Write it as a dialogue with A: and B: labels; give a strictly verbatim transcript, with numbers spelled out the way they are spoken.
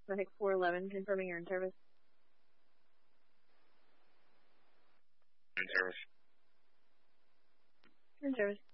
A: Pacific four eleven, confirming you're in service.
B: In service.
A: In service.